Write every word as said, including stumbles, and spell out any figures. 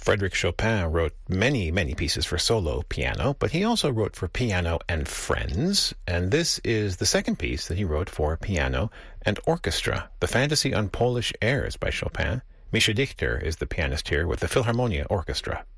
Frédéric Chopin wrote many, many pieces for solo piano, but he also wrote for piano and friends, and this is the second piece that he wrote for piano and orchestra, the Fantasy on Polish Airs by Chopin. Mischa Dichter is the pianist here with the Philharmonia Orchestra.